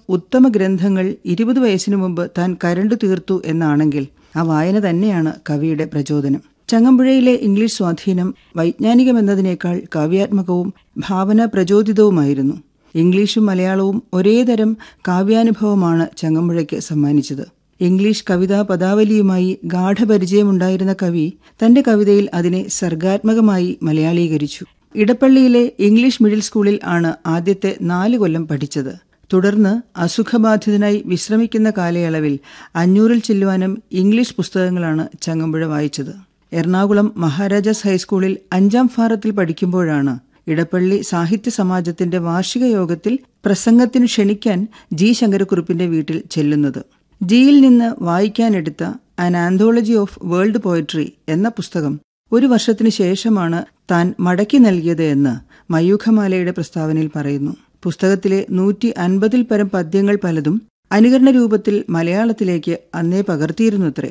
ഉത്തമ ഗ്രന്ഥങ്ങൾ 20 വയസ്സിനു മുമ്പ് താൻ കരണ്ടു തീർത്തു എന്നാണെങ്കിൽ ആ വായന തന്നെയാണ് കവിയുടെ പ്രചോദനം. ചങ്ങമ്പുഴയിലെ ഇംഗ്ലീഷ് സ്വാധീനം വൈജ്ഞാനികമെന്നതിനേക്കാൾ കാവ്യാത്മകവും ഭാവന പ്രചോദിതവുമായിരുന്നു. ഇംഗ്ലീഷും മലയാളവും ഒരേ തരം കാവ്യാനുഭവമാണ് ചങ്ങമ്പുഴയ്ക്ക് സമ്മാനിച്ചത്. ഇംഗ്ലീഷ് കവിതാ പദാവലിയുമായി ഗാഠപരിചയമുണ്ടായിരുന്ന കവി തന്റെ കവിതയിൽ അതിനെ സർഗാത്മകമായി മലയാളീകരിച്ചു. ഇടപ്പള്ളിയിലെ ഇംഗ്ലീഷ് മിഡിൽ സ്കൂളിൽ ആണ് ആദ്യത്തെ 4 കൊല്ലം പഠിച്ചത്. തുടർന്ന് അസുഖബാധിതനായി വിശ്രമിക്കുന്ന കാലയളവിൽ 500-ൽ ചെല്ലുവാനും ഇംഗ്ലീഷ് പുസ്തകങ്ങളാണ് ചങ്ങമ്പുഴ വായിച്ചത്. എറണാകുളം മഹാരാജാസ് ഹൈസ്കൂളിൽ 5ാം ഫാറത്തിൽ പഠിക്കുമ്പോഴാണ് ഇടപ്പള്ളി സാഹിത്യ സമാജത്തിന്റെ വാർഷിക യോഗത്തിൽ പ്രസംഗത്തിന് ക്ഷണിക്കാൻ ജി ശങ്കരക്കുറുപ്പിന്റെ വീട്ടിൽ ചെല്ലുന്നത്. ജിയിൽ നിന്ന് വായിക്കാനെടുത്ത an anthology of world poetry എന്ന പുസ്തകം 1 വർഷത്തിനു ശേഷമാണ് താൻ മടക്കി നൽകിയത് എന്ന് മയൂഖമാലയുടെ പ്രസ്താവനയിൽ പറയുന്നു. പുസ്തകത്തിലെ 150-ൽ പരം പദ്യങ്ങൾ പലതും അനുകരണ രൂപത്തിൽ മലയാളത്തിലേക്ക് അന്നേ പകർത്തിയിരുന്നുത്രേ.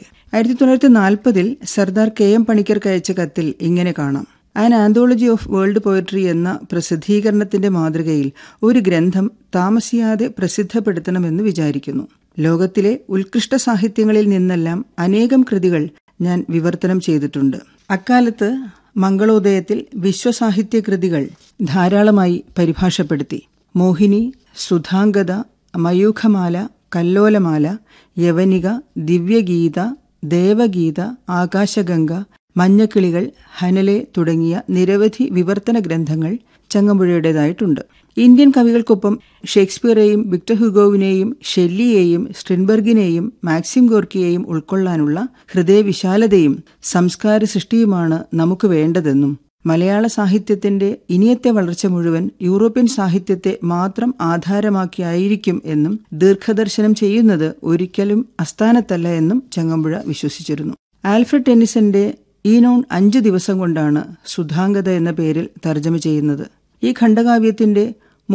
1940-ൽ സർദാർ KM പണിക്കർക്ക് അയച്ച കത്തിൽ ഇങ്ങനെ കാണാം: an anthology of world poetry എന്ന പ്രസിദ്ധീകരണത്തിന്റെ മാതൃകയിൽ ഒരു ഗ്രന്ഥം താമസിയാതെ പ്രസിദ്ധപ്പെടുത്തണമെന്ന് വിചാരിക്കുന്നു. ലോകത്തിലെ ഉത്കൃഷ്ട സാഹിത്യങ്ങളിൽ നിന്നെല്ലാം അനേകം കൃതികൾ ഞാൻ വിവർത്തനം ചെയ്തിട്ടുണ്ട്. അക്കാലത്ത് മംഗളോദയത്തിൽ വിശ്വസാഹിത്യ കൃതികൾ ധാരാളമായി പരിഭാഷപ്പെടുത്തി. മോഹിനി, സുധാംഗത, മയൂഖമാല, കല്ലോലമാല, യവനിക, ദിവ്യഗീത, ദേവഗീത, ആകാശഗംഗ, മഞ്ഞക്കിളികൾ, ഹനലെ തുടങ്ങിയ നിരവധി വിവർത്തന ഗ്രന്ഥങ്ങൾ ചങ്ങമ്പുഴയുടേതായിട്ടുണ്ട്. ഇന്ത്യൻ കവികൾക്കൊപ്പം ഷേക്സ്പിയറെയും വിക്ടർ ഹ്യൂഗോവിനെയും ഷെല്ലിയെയും സ്ട്രിൻബർഗിനെയും മാക്സിം ഗോർക്കിയെയും ഉൾക്കൊള്ളാനുള്ള ഹൃദയവിശാലതയും സംസ്കാര സൃഷ്ടിയുമാണ് നമുക്ക് വേണ്ടതെന്നും മലയാള സാഹിത്യത്തിന്റെ ഇനിയത്തെ വളർച്ച മുഴുവൻ യൂറോപ്യൻ സാഹിത്യത്തെ മാത്രം ആധാരമാക്കിയായിരിക്കും എന്നും ദീർഘദർശനം ചെയ്യുന്നത് ഒരിക്കലും അസ്ഥാനത്തല്ല എന്നും ചങ്ങമ്പുഴ വിശ്വസിച്ചിരുന്നു. ആൽഫ്രഡ് ടെന്നിസന്റെ ഈ നോൺ 5 ദിവസം കൊണ്ടാണ് സുധാംഗത എന്ന പേരിൽ തർജ്ജമ ചെയ്യുന്നത്. ഈ ഖണ്ഡകാവ്യത്തിന്റെ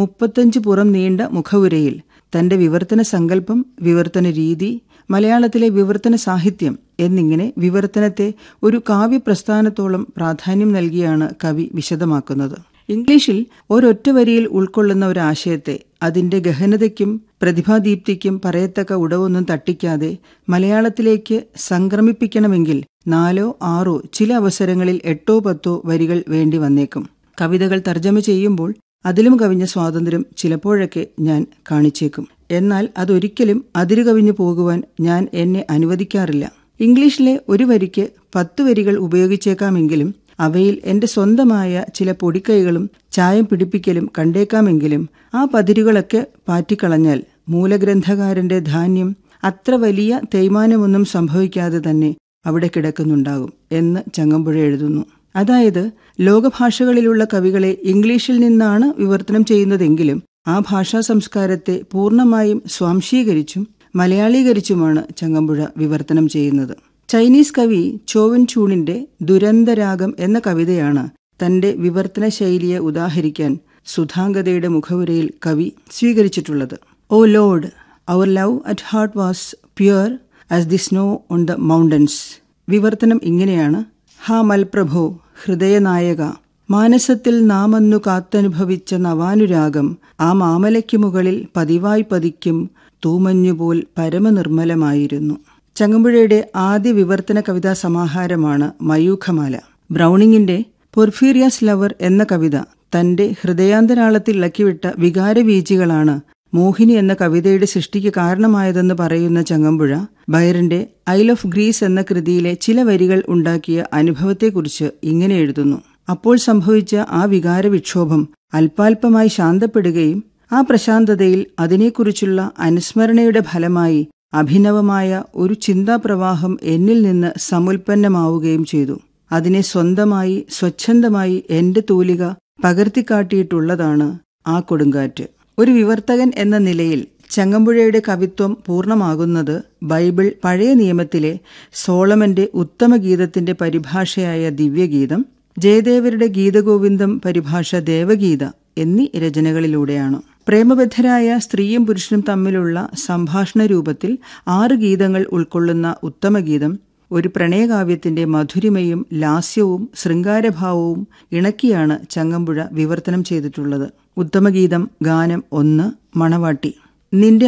35 പുറം നീണ്ട മുഖവുരയിൽ തന്റെ വിവർത്തന സങ്കല്പം, വിവർത്തന രീതി, മലയാളത്തിലെ വിവർത്തന സാഹിത്യം എന്നിങ്ങനെ വിവർത്തനത്തെ ഒരു കാവ്യപ്രസ്ഥാനത്തോളം പ്രാധാന്യം നൽകിയാണ് കവി വിശദമാക്കുന്നത്. ഇംഗ്ലീഷിൽ ഒരൊറ്റ വരിയിൽ ഉൾക്കൊള്ളുന്ന ഒരാശയത്തെ അതിന്റെ ഗഹനതയ്ക്കും പ്രതിഭാദീപ്തിക്കും പറയത്തക്ക ഉടവൊന്നും തട്ടിക്കാതെ മലയാളത്തിലേക്ക് സംക്രമിപ്പിക്കണമെങ്കിൽ 4ഓ 6ഓ ചില അവസരങ്ങളിൽ 8ഓ 10ഓ വരികൾ വേണ്ടി വന്നേക്കും. കവിതകൾ തർജ്ജമ ചെയ്യുമ്പോൾ അതിലും കവിഞ്ഞ സ്വാതന്ത്ര്യം ചിലപ്പോഴൊക്കെ ഞാൻ കാണിച്ചേക്കും. എന്നാൽ അതൊരിക്കലും അതിരുകവിഞ്ഞു പോകുവാൻ ഞാൻ എന്നെ അനുവദിക്കാറില്ല. ഇംഗ്ലീഷിലെ ഒരു വരിക്ക് 10 വരികൾ ഉപയോഗിച്ചേക്കാമെങ്കിലും അവയിൽ എന്റെ സ്വന്തമായ ചില പൊടിക്കൈകളും ചായം പിടിപ്പിക്കലും കണ്ടേക്കാമെങ്കിലും ആ പതിരുകളൊക്കെ പാറ്റിക്കളഞ്ഞാൽ മൂലഗ്രന്ഥകാരന്റെ ധാന്യം അത്ര വലിയ തേയ്മാനമൊന്നും സംഭവിക്കാതെ തന്നെ അവിടെ കിടക്കുന്നുണ്ടാകും എന്ന് ചങ്ങമ്പുഴ എഴുതുന്നു. അതായത് ലോകഭാഷകളിലുള്ള കവികളെ ഇംഗ്ലീഷിൽ നിന്നാണ് വിവർത്തനം ചെയ്യുന്നതെങ്കിലും ആ ഭാഷാ സംസ്കാരത്തെ പൂർണ്ണമായും സ്വാംശീകരിച്ചും മലയാളീകരിച്ചുമാണ് ചങ്ങമ്പുഴ വിവർത്തനം ചെയ്യുന്നത്. ചൈനീസ് കവി ചോവൻ ചൂണിന്റെ ദുരന്തരാഗം എന്ന കവിതയാണ് തന്റെ വിവർത്തന ശൈലിയെ ഉദാഹരിക്കാൻ സുധാംഗതയുടെ മുഖവുരയിൽ കവി സ്വീകരിച്ചിട്ടുള്ളത്. ഓ Lord, our love at heart was pure as the snow on the mountains. വിവർത്തനം ഇങ്ങനെയാണ്: ഹാ മൽപ്രഭോ, ഹൃദയനായക, മാനസത്തിൽ നാമന്നു കാത്തനുഭവിച്ച നവാനുരാഗം ആ മാമലയ്ക്ക് മുകളിൽ പതിവായി പതിക്കും തൂമഞ്ഞുപോൽ പരമനിർമ്മലമായിരുന്നു. ചങ്ങമ്പുഴയുടെ ആദ്യ വിവർത്തന കവിതാ സമാഹാരമാണ് മയൂഖമാല. ബ്രൗണിങ്ങിന്റെ പൊർഫീരിയസ് ലവർ എന്ന കവിത തന്റെ ഹൃദയാന്തരാളത്തിൽ ഇളക്കിവിട്ട വികാരബീജികളാണ് മോഹിനി എന്ന കവിതയുടെ സൃഷ്ടിക്ക് കാരണമായതെന്ന് പറയുന്ന ചങ്ങമ്പുഴ ബൈറന്റെ ഐൽ ഓഫ് ഗ്രീസ് എന്ന കൃതിയിലെ ചില വരികൾ ഉണ്ടാക്കിയ അനുഭവത്തെക്കുറിച്ച് ഇങ്ങനെ എഴുതുന്നു: അപ്പോൾ സംഭവിച്ച ആ വികാരവിക്ഷോഭം അല്പാൽപമായി ശാന്തപ്പെടുകയും ആ പ്രശാന്തതയിൽ അതിനെക്കുറിച്ചുള്ള അനുസ്മരണയുടെ ഫലമായി അഭിനവമായ ഒരു ചിന്താപ്രവാഹം എന്നിൽ നിന്ന് സമുൽപ്പന്നമാവുകയും ചെയ്തു. അതിനെ സ്വന്തമായി സ്വച്ഛന്തമായി എന്റെ തൂലിക പകർത്തിക്കാട്ടിയിട്ടുള്ളതാണ് ആ കൊടുങ്കാറ്റ്. ഒരു വിവർത്തകൻ എന്ന നിലയിൽ ചങ്ങമ്പുഴയുടെ കവിത്വം പൂർണ്ണമാകുന്നത് ബൈബിൾ പഴയ നിയമത്തിലെ സോളമന്റെ ഉത്തമഗീതത്തിന്റെ പരിഭാഷയായ ദിവ്യഗീതം, ജയദേവരുടെ ഗീതഗോവിന്ദം പരിഭാഷ ദേവഗീത എന്നീ രചനകളിലൂടെയാണ്. പ്രേമബദ്ധരായ സ്ത്രീയും പുരുഷനും തമ്മിലുള്ള സംഭാഷണ രൂപത്തിൽ 6 ഗീതങ്ങൾ ഉൾക്കൊള്ളുന്ന ഉത്തമഗീതം ഒരു പ്രണയകാവ്യത്തിന്റെ മധുരിമയും ലാസ്യവും ശൃംഗാരഭാവവും ഇണക്കിയാണ് ചങ്ങമ്പുഴ വിവർത്തനം ചെയ്തിട്ടുള്ളത്. ഉത്തമഗീതം ഗാനം 1 മണവാട്ടി. നിന്റെ